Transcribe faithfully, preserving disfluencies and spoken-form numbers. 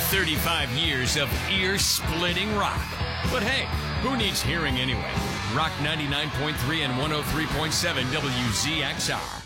thirty-five years of ear-splitting rock. But hey, who needs hearing anyway? Rock ninety-nine point three and one oh three point seven W Z X R.